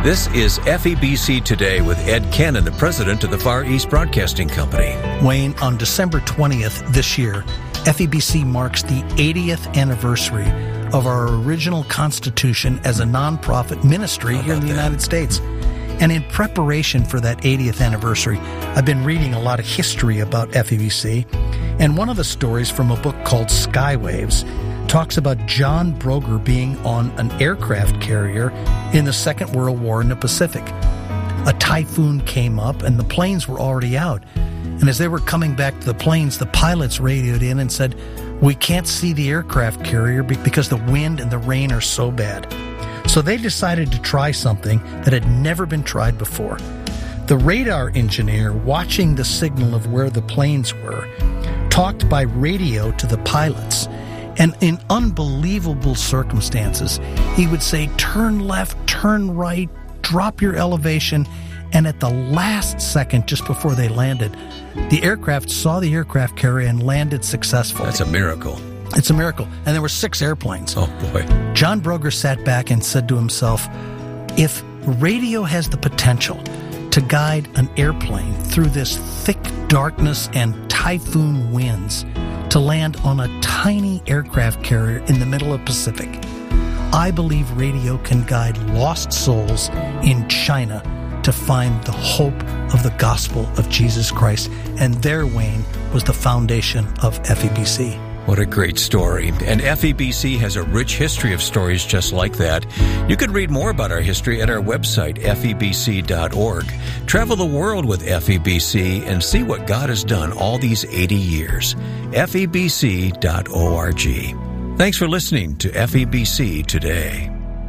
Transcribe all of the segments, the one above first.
This is FEBC Today with Ed Cannon, the president of the Far East Broadcasting Company. Wayne, on December 20th this year, FEBC marks the 80th anniversary of our original constitution as a nonprofit ministry here in the United States. And in preparation for that 80th anniversary, I've been reading a lot of history about FEBC. And one of the stories from a book called Skywaves talks about John Broger being on an aircraft carrier in the Second World War in the Pacific. A typhoon came up and the planes were already out. And as they were coming back to the planes, the pilots radioed in and said, "We can't see the aircraft carrier because the wind and the rain are so bad." So they decided to try something that had never been tried before. The radar engineer, watching the signal of where the planes were, talked by radio to the pilots. And in unbelievable circumstances, he would say, "Turn left, turn right, drop your elevation." And at the last second, just before they landed, the aircraft saw the aircraft carrier and landed successfully. That's a miracle. It's a miracle. And there were 6 airplanes. Oh, boy. John Broger sat back and said to himself, if radio has the potential to guide an airplane through this thick darkness and typhoon winds to land on a tiny aircraft carrier in the middle of the Pacific, I believe radio can guide lost souls in China to find the hope of the gospel of Jesus Christ. And there, Wayne, was the foundation of FEBC. What a great story. And FEBC has a rich history of stories just like that. You can read more about our history at our website, febc.org. Travel the world with FEBC and see what God has done all these 80 years. febc.org. Thanks for listening to FEBC Today.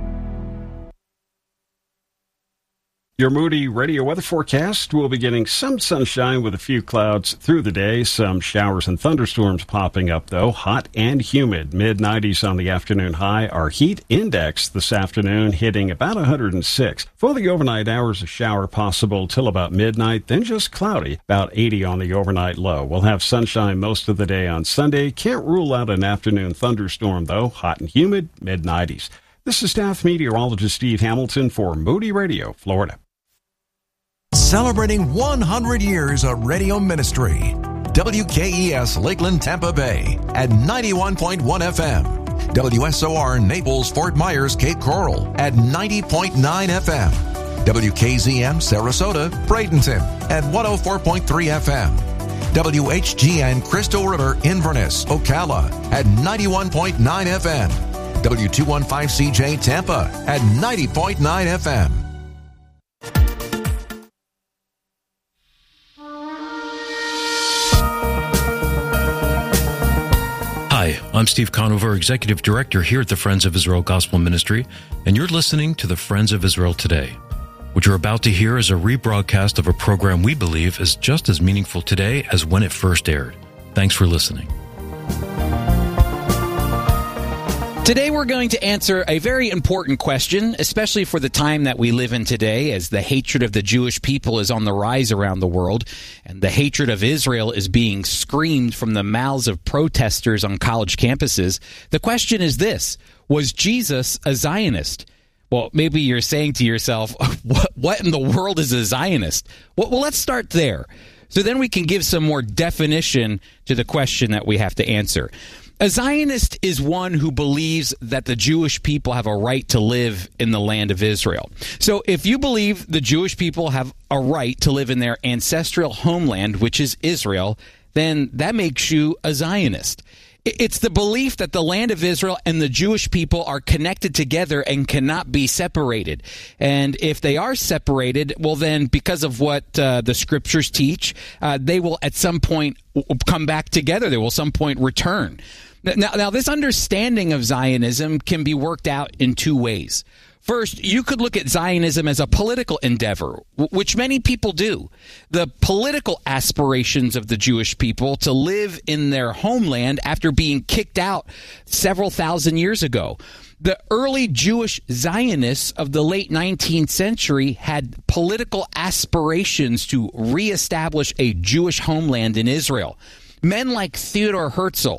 Your Moody Radio weather forecast will be getting some sunshine with a few clouds through the day. Some showers and thunderstorms popping up, though. Hot and humid. Mid-90s on the afternoon high. Our heat index this afternoon hitting about 106. For the overnight hours, a shower possible till about midnight, then just cloudy. About 80 on the overnight low. We'll have sunshine most of the day on Sunday. Can't rule out an afternoon thunderstorm, though. Hot and humid. Mid-90s. This is staff meteorologist Steve Hamilton for Moody Radio, Florida. Celebrating 100 years of radio ministry. WKES Lakeland, Tampa Bay at 91.1 FM. WSOR Naples, Fort Myers, Cape Coral at 90.9 FM. WKZM Sarasota, Bradenton at 104.3 FM. WHGN Crystal River, Inverness, Ocala at 91.9 FM. W215CJ Tampa at 90.9 FM. Hi, I'm Steve Conover, Executive Director here at the Friends of Israel Gospel Ministry, and you're listening to the Friends of Israel Today. What you're about to hear is a rebroadcast of a program we believe is just as meaningful today as when it first aired. Thanks for listening. Today we're going to answer a very important question, especially for the time that we live in today, as the hatred of the Jewish people is on the rise around the world, and the hatred of Israel is being screamed from the mouths of protesters on college campuses. The question is this: was Jesus a Zionist? Well, maybe you're saying to yourself, what in the world is a Zionist? Well, let's start there. So then we can give some more definition to the question that we have to answer. A Zionist is one who believes that the Jewish people have a right to live in the land of Israel. So if you believe the Jewish people have a right to live in their ancestral homeland, which is Israel, then that makes you a Zionist. It's the belief that the land of Israel and the Jewish people are connected together and cannot be separated. And if they are separated, well then, because of what the scriptures teach, they will at some point come back together. They will at some point return. Now, this understanding of Zionism can be worked out in 2 ways. First, you could look at Zionism as a political endeavor, which many people do. The political aspirations of the Jewish people to live in their homeland after being kicked out several thousand years ago. The early Jewish Zionists of the late 19th century had political aspirations to reestablish a Jewish homeland in Israel. Men like Theodor Herzl,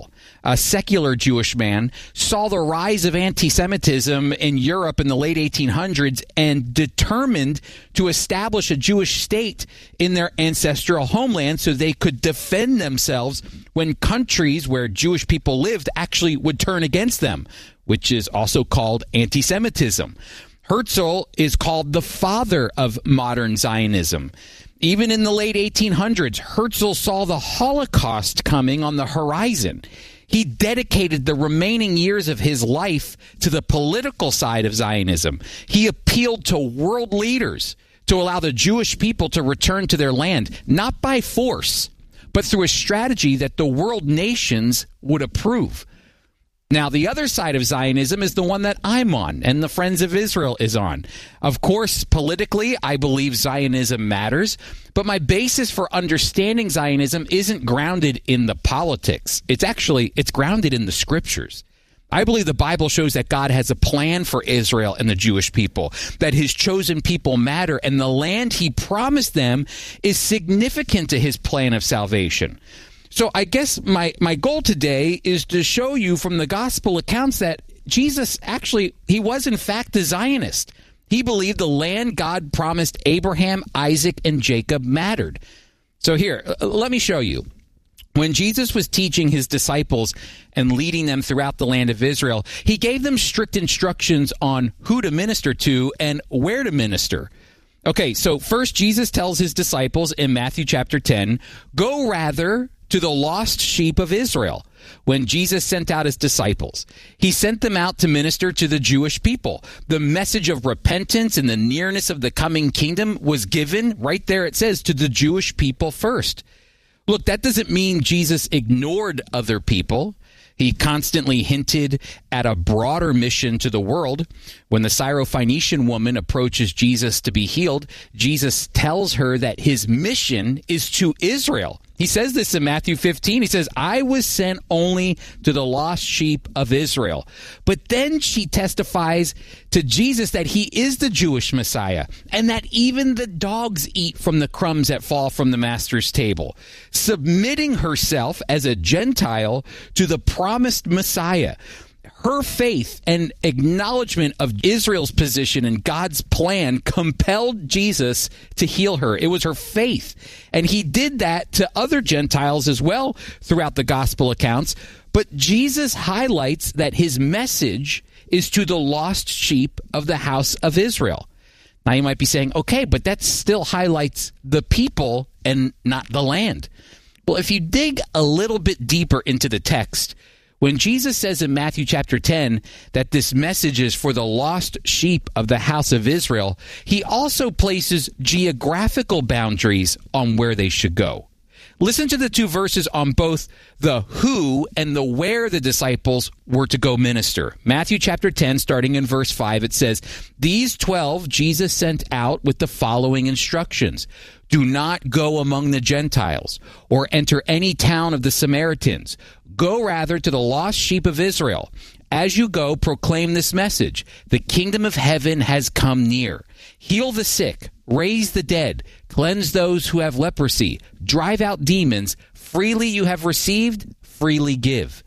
a secular Jewish man, saw the rise of anti-Semitism in Europe in the late 1800s and determined to establish a Jewish state in their ancestral homeland so they could defend themselves when countries where Jewish people lived actually would turn against them, which is also called anti-Semitism. Herzl is called the father of modern Zionism. Even in the late 1800s, Herzl saw the Holocaust coming on the horizon. He dedicated the remaining years of his life to the political side of Zionism. He appealed to world leaders to allow the Jewish people to return to their land, not by force, but through a strategy that the world nations would approve. Now, the other side of Zionism is the one that I'm on and the Friends of Israel is on. Of course, politically, I believe Zionism matters, but my basis for understanding Zionism isn't grounded in the politics. It's grounded in the scriptures. I believe the Bible shows that God has a plan for Israel and the Jewish people, that his chosen people matter, and the land he promised them is significant to his plan of salvation. So I guess my goal today is to show you from the gospel accounts that Jesus he was in fact a Zionist. He believed the land God promised Abraham, Isaac, and Jacob mattered. So here, let me show you. When Jesus was teaching his disciples and leading them throughout the land of Israel, he gave them strict instructions on who to minister to and where to minister. Okay, so first Jesus tells his disciples in Matthew chapter 10, "Go rather to the lost sheep of Israel." When Jesus sent out his disciples, he sent them out to minister to the Jewish people. The message of repentance and the nearness of the coming kingdom was given, right there it says, to the Jewish people first. Look, that doesn't mean Jesus ignored other people. He constantly hinted at a broader mission to the world. When the Syrophoenician woman approaches Jesus to be healed, Jesus tells her that his mission is to Israel. He says this in Matthew 15. He says, "I was sent only to the lost sheep of Israel." But then she testifies to Jesus that he is the Jewish Messiah and that even the dogs eat from the crumbs that fall from the master's table, submitting herself as a Gentile to the promised Messiah. Her faith and acknowledgement of Israel's position in God's plan compelled Jesus to heal her. It was her faith. And he did that to other Gentiles as well throughout the gospel accounts. But Jesus highlights that his message is to the lost sheep of the house of Israel. Now you might be saying, okay, but that still highlights the people and not the land. Well, if you dig a little bit deeper into the text, when Jesus says in Matthew chapter 10 that this message is for the lost sheep of the house of Israel, he also places geographical boundaries on where they should go. Listen to the two verses on both the who and the where the disciples were to go minister. Matthew chapter 10, starting in verse 5, it says, "These 12 Jesus sent out with the following instructions. Do not go among the Gentiles or enter any town of the Samaritans. Go rather to the lost sheep of Israel. As you go, proclaim this message. The kingdom of heaven has come near. Heal the sick, raise the dead, cleanse those who have leprosy, drive out demons. Freely you have received, freely give."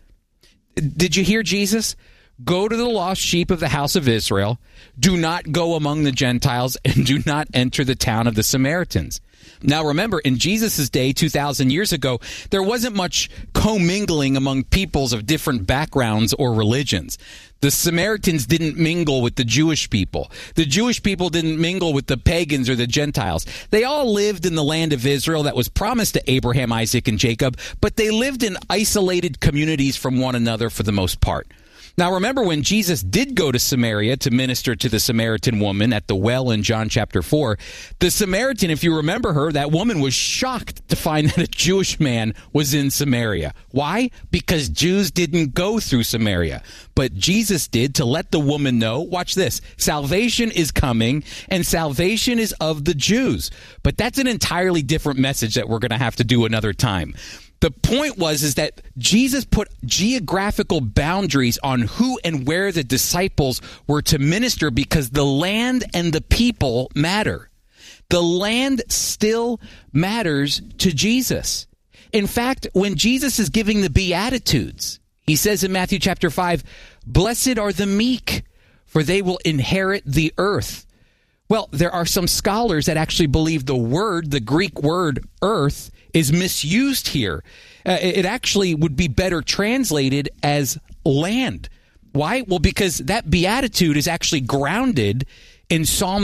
Did you hear Jesus? Go to the lost sheep of the house of Israel. Do not go among the Gentiles, and do not enter the town of the Samaritans. Now remember, in Jesus' day, 2,000 years ago, there wasn't much commingling among peoples of different backgrounds or religions. The Samaritans didn't mingle with the Jewish people. The Jewish people didn't mingle with the pagans or the Gentiles. They all lived in the land of Israel that was promised to Abraham, Isaac, and Jacob, but they lived in isolated communities from one another for the most part. Now remember, when Jesus did go to Samaria to minister to the Samaritan woman at the well in John chapter 4, the Samaritan, if you remember her, that woman was shocked to find that a Jewish man was in Samaria. Why? Because Jews didn't go through Samaria. But Jesus did, to let the woman know, watch this, salvation is coming and salvation is of the Jews. But that's an entirely different message that we're going to have to do another time. The point is that Jesus put geographical boundaries on who and where the disciples were to minister because the land and the people matter. The land still matters to Jesus. In fact, when Jesus is giving the Beatitudes, He says in Matthew chapter 5, "Blessed are the meek, for they will inherit the earth." Well, there are some scholars that actually believe the Greek word earth, is misused here. It actually would be better translated as land. Why? Well, because that beatitude is actually grounded in Psalm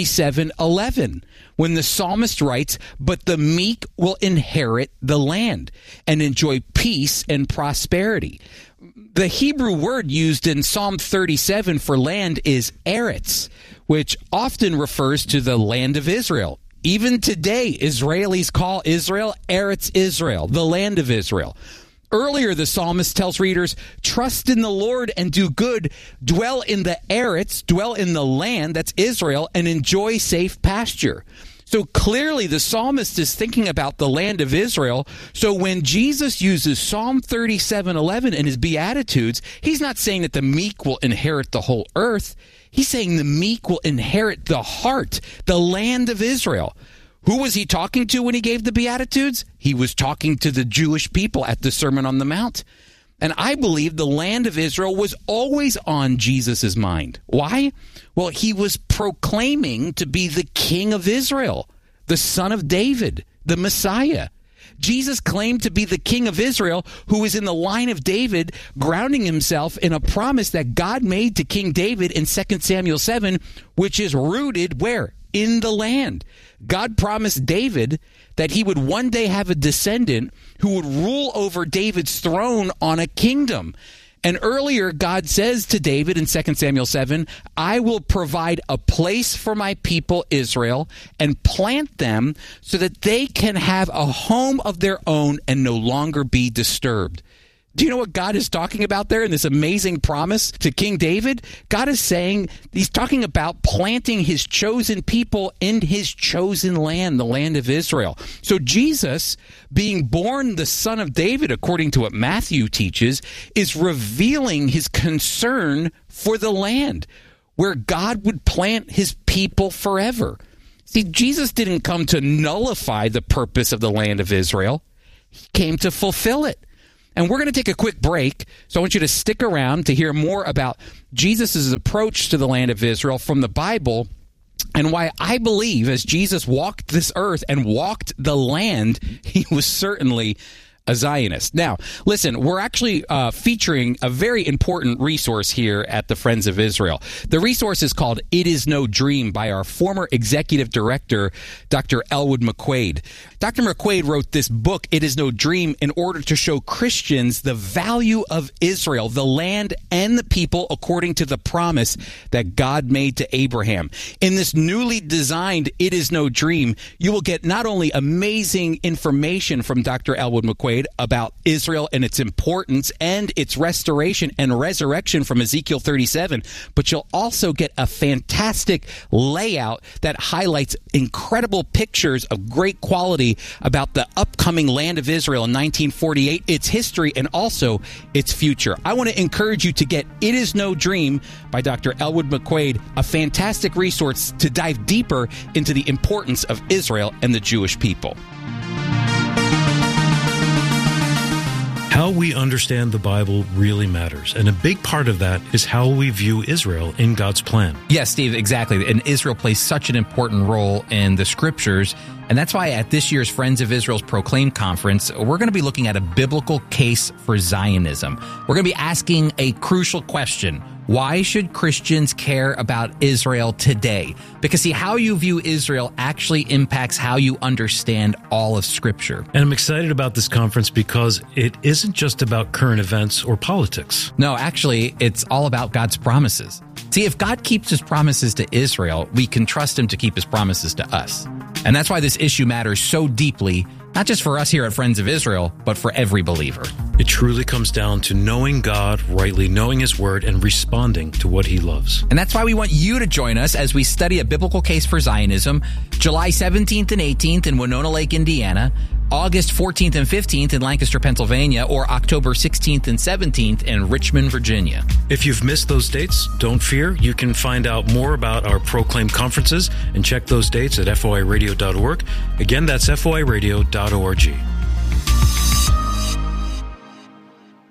37:11, when the psalmist writes, "But the meek will inherit the land and enjoy peace and prosperity." The Hebrew word used in Psalm 37 for land is eretz, which often refers to the land of Israel. Even today, Israelis call Israel Eretz Israel, the land of Israel. Earlier, the psalmist tells readers, "Trust in the Lord and do good, dwell in the Eretz, dwell in the land," that's Israel, "and enjoy safe pasture." So clearly the psalmist is thinking about the land of Israel. So when Jesus uses Psalm 37:11 in his Beatitudes, he's not saying that the meek will inherit the whole earth. He's saying the meek will inherit the heart, the land of Israel. Who was he talking to when he gave the Beatitudes? He was talking to the Jewish people at the Sermon on the Mount. And I believe the land of Israel was always on Jesus' mind. Why? Well, he was proclaiming to be the King of Israel, the Son of David, the Messiah. Jesus claimed to be the King of Israel, who is in the line of David, grounding himself in a promise that God made to King David in 2 Samuel 7, which is rooted where? In the land. God promised David that he would one day have a descendant who would rule over David's throne on a kingdom. And earlier, God says to David in 2 Samuel 7, "I will provide a place for my people Israel and plant them so that they can have a home of their own and no longer be disturbed." Do you know what God is talking about there in this amazing promise to King David? God is saying, he's talking about planting his chosen people in his chosen land, the land of Israel. So Jesus, being born the Son of David, according to what Matthew teaches, is revealing his concern for the land where God would plant his people forever. See, Jesus didn't come to nullify the purpose of the land of Israel. He came to fulfill it. And we're going to take a quick break, so I want you to stick around to hear more about Jesus' approach to the land of Israel from the Bible and why I believe as Jesus walked this earth and walked the land, he was certainly a Zionist. Now, listen, we're actually featuring a very important resource here at the Friends of Israel. The resource is called It Is No Dream by our former executive director, Dr. Elwood McQuaid. Dr. McQuaid wrote this book, It Is No Dream, in order to show Christians the value of Israel, the land and the people, according to the promise that God made to Abraham. In this newly designed It Is No Dream, you will get not only amazing information from Dr. Elwood McQuaid about Israel and its importance and its restoration and resurrection from Ezekiel 37, but you'll also get a fantastic layout that highlights incredible pictures of great quality about the upcoming land of Israel in 1948, its history, and also its future. I want to encourage you to get It Is No Dream by Dr. Elwood McQuaid, a fantastic resource to dive deeper into the importance of Israel and the Jewish people. How we understand the Bible really matters, and a big part of that is how we view Israel in God's plan. Yes, Steve, exactly. And Israel plays such an important role in the Scriptures, and that's why at this year's Friends of Israel's Proclaim Conference, we're going to be looking at a biblical case for Zionism. We're going to be asking a crucial question. Why should Christians care about Israel today? Because, see, how you view Israel actually impacts how you understand all of Scripture. And I'm excited about this conference because it isn't just about current events or politics. No, actually, it's all about God's promises. See, if God keeps his promises to Israel, we can trust him to keep his promises to us. And that's why this issue matters so deeply, not just for us here at Friends of Israel, but for every believer. It truly comes down to knowing God, rightly knowing his word, and responding to what he loves. And that's why we want you to join us as we study a biblical case for Zionism, July 17th and 18th in Winona Lake, Indiana, August 14th and 15th in Lancaster, Pennsylvania, or October 16th and 17th in Richmond, Virginia. If you've missed those dates, don't fear. You can find out more about our Proclaim conferences and check those dates at foiradio.org. Again, that's foiradio.org.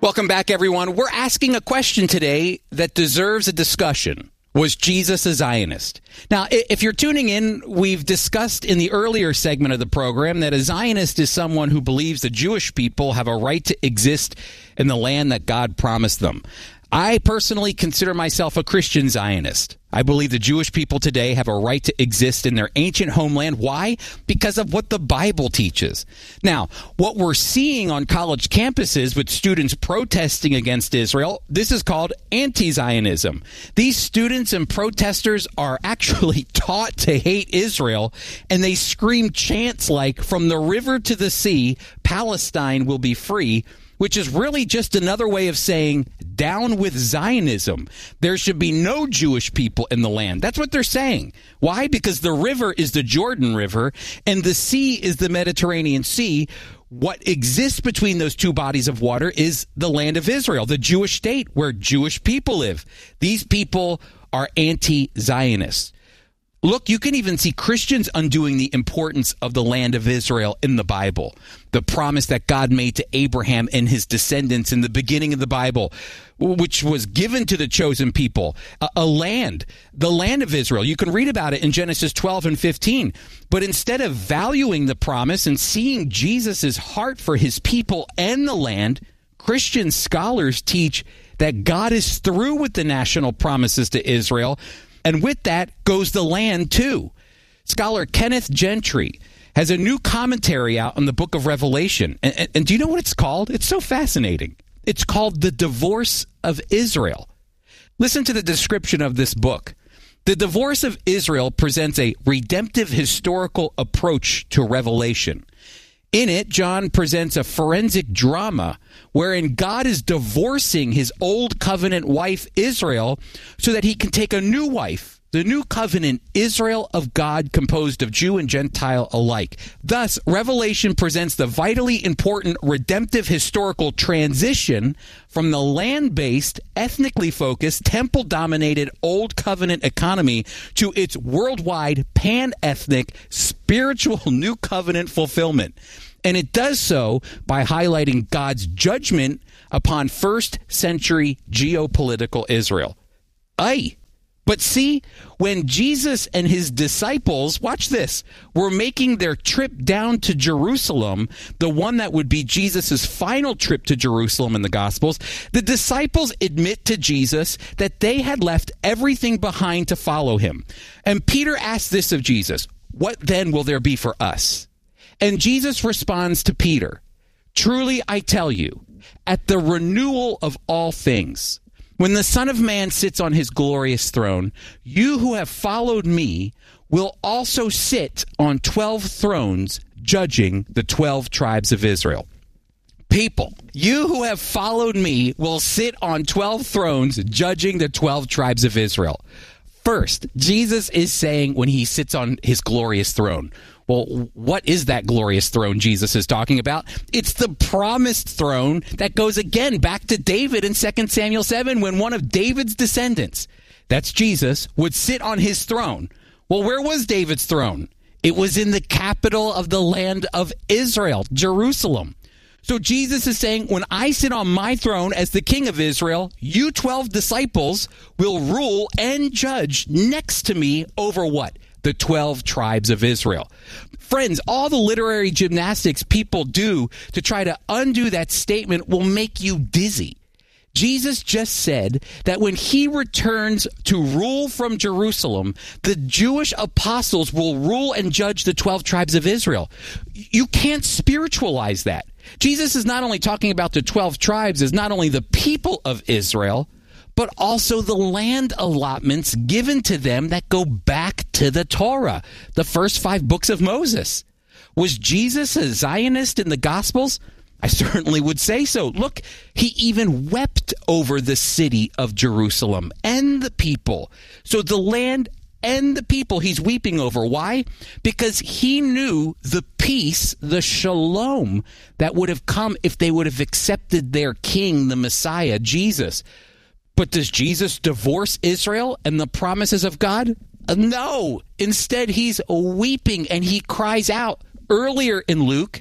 Welcome back, everyone. We're asking a question today that deserves a discussion. Was Jesus a Zionist? Now, if you're tuning in, we've discussed in the earlier segment of the program that a Zionist is someone who believes the Jewish people have a right to exist in the land that God promised them. I personally consider myself a Christian Zionist. I believe the Jewish people today have a right to exist in their ancient homeland. Why? Because of what the Bible teaches. Now, what we're seeing on college campuses with students protesting against Israel, this is called anti-Zionism. These students and protesters are actually taught to hate Israel, and they scream chants like, "From the river to the sea, Palestine will be free," which is really just another way of saying, down with Zionism. There should be no Jewish people in the land. That's what they're saying. Why? Because the river is the Jordan River, and the sea is the Mediterranean Sea. What exists between those two bodies of water is the land of Israel, the Jewish state where Jewish people live. These people are anti-Zionists. Look, you can even see Christians undoing the importance of the land of Israel in the Bible. The promise that God made to Abraham and his descendants in the beginning of the Bible, which was given to the chosen people, a land, the land of Israel. You can read about it in Genesis 12 and 15. But instead of valuing the promise and seeing Jesus' heart for his people and the land, Christian scholars teach that God is through with the national promises to Israel, and with that goes the land, too. Scholar Kenneth Gentry has a new commentary out on the book of Revelation. And do you know what it's called? It's so fascinating. It's called The Divorce of Israel. Listen to the description of this book. The Divorce of Israel presents a redemptive historical approach to Revelation. In it, John presents a forensic drama wherein God is divorcing his old covenant wife, Israel, so that he can take a new wife, the new covenant Israel of God, composed of Jew and Gentile alike. Thus, Revelation presents the vitally important redemptive historical transition from the land-based, ethnically focused, temple-dominated Old Covenant economy to its worldwide, pan-ethnic, spiritual New Covenant fulfillment. And it does so by highlighting God's judgment upon first-century geopolitical Israel. Aye. But see, when Jesus and his disciples, watch this, were making their trip down to Jerusalem, the one that would be Jesus' final trip to Jerusalem in the Gospels, the disciples admit to Jesus that they had left everything behind to follow him. And Peter asked this of Jesus, "What then will there be for us?" And Jesus responds to Peter, "Truly I tell you, at the renewal of all things, when the Son of Man sits on his glorious throne, you who have followed me will also sit on 12 thrones, judging the 12 tribes of Israel." People, you who have followed me will sit on 12 thrones, judging the 12 tribes of Israel. First, Jesus is saying when he sits on his glorious throne. Well, what is that glorious throne Jesus is talking about? It's the promised throne that goes again back to David in 2 Samuel 7, when one of David's descendants, that's Jesus, would sit on his throne. Well, where was David's throne? It was in the capital of the land of Israel, Jerusalem. So Jesus is saying, when I sit on my throne as the king of Israel, you 12 disciples will rule and judge next to me over what? The 12 tribes of Israel. Friends, all the literary gymnastics people do to try to undo that statement will make you dizzy. Jesus just said that when he returns to rule from Jerusalem, the Jewish apostles will rule and judge the 12 tribes of Israel. You can't spiritualize that. Jesus is not only talking about the 12 tribes as not only the people of Israel, but also the land allotments given to them that go back to the Torah, the first 5 books of Moses. Was Jesus a Zionist in the Gospels? I certainly would say so. Look, he even wept over the city of Jerusalem and the people. So the land and the people he's weeping over. Why? Because he knew the peace, the shalom, that would have come if they would have accepted their king, the Messiah, Jesus. But does Jesus divorce Israel and the promises of God? No. Instead, he's weeping and he cries out. Earlier in Luke,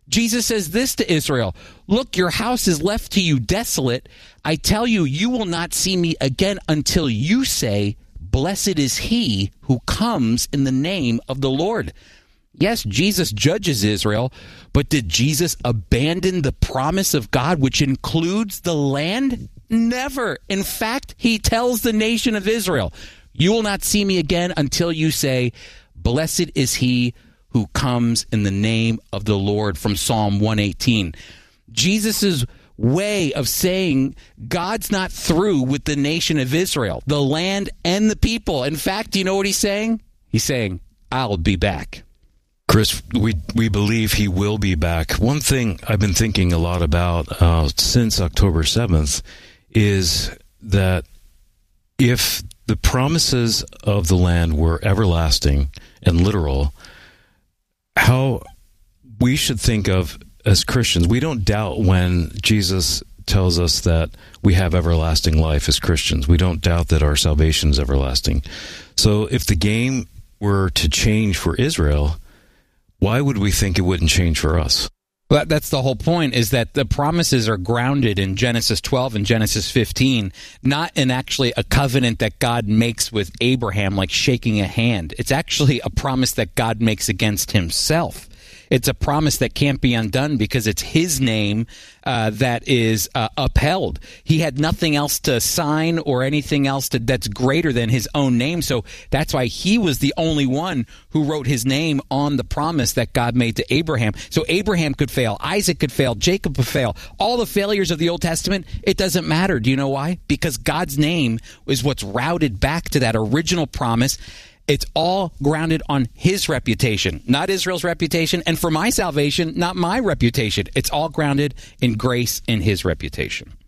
Jesus says this to Israel, "Look, your house is left to you desolate. I tell you, you will not see me again until you say, 'Blessed is he who comes in the name of the Lord.'" Yes, Jesus judges Israel, but did Jesus abandon the promise of God, which includes the land? Never. In fact, he tells the nation of Israel, "You will not see me again until you say, 'Blessed is he who comes in the name of the Lord,'" from Psalm 118. Jesus' way of saying God's not through with the nation of Israel, the land and the people. In fact, do you know what he's saying? He's saying, "I'll be back." Chris, we believe he will be back. One thing I've been thinking a lot about since October 7th is that if the promises of the land were everlasting and literal, how we should think of as Christians, we don't doubt when Jesus tells us that we have everlasting life as Christians. We don't doubt that our salvation is everlasting. So if the game were to change for Israel, why would we think it wouldn't change for us? Well, that's the whole point, is that the promises are grounded in Genesis 12 and Genesis 15, not in actually a covenant that God makes with Abraham, like shaking a hand. It's actually a promise that God makes against himself. It's a promise that can't be undone because it's his name that is upheld. He had nothing else to sign or anything else that's greater than his own name. So that's why he was the only one who wrote his name on the promise that God made to Abraham. So Abraham could fail, Isaac could fail, Jacob could fail. All the failures of the Old Testament, it doesn't matter. Do you know why? Because God's name is what's routed back to that original promise. It's all grounded on his reputation, not Israel's reputation. And for my salvation, not my reputation. It's all grounded in grace and his reputation.